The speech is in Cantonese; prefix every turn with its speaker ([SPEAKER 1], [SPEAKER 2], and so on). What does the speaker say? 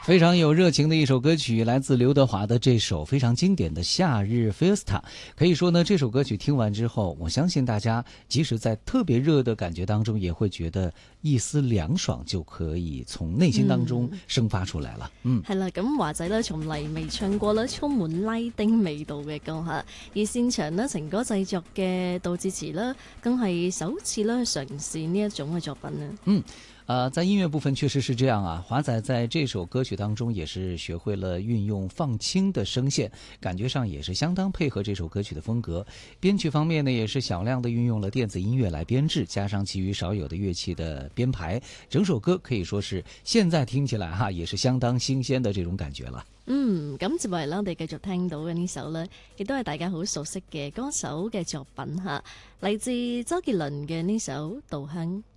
[SPEAKER 1] 非常有热情的一首歌曲，来自刘德华的这首非常经典的《夏日 Fiesta》。可以说呢，这首歌曲听完之後，我相信大家即使在特別熱的感覺當中，也會覺得一絲涼爽就可以從內心當中生發出來了。係
[SPEAKER 2] 啦，咁華仔呢從嚟未唱過呢充滿拉丁味道嘅歌嚇，而擅長呢情歌製作嘅杜自持呢，更係首次呢嘗試呢一種嘅作品啊。
[SPEAKER 1] 在音樂部分確實是這樣啊，華仔在這首歌曲當中也是學會了運用放輕的聲線，感覺上也是相當配合這首歌曲的風格。編曲方面呢，也是響亮的運用了電子音樂來編製，加上其餘少有的樂器的編排，整首歌可以說是現在聽起來也是相當新鮮的這種感覺了。
[SPEAKER 2] 咁接落嚟啦，我哋繼續聽到嘅呢首呢，亦都係大家好熟悉嘅歌手嘅作品嚇，嚟自周杰倫嘅呢首《稻香》。